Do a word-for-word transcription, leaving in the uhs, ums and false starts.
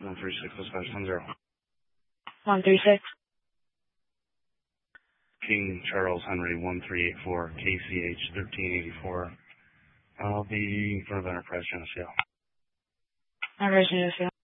one three six, dispatch one zero. one three six. King Charles Henry one three eight four, K C H thirteen eighty-four. I'll be in front of Enterprise Geneseo. Enterprise Geneseo.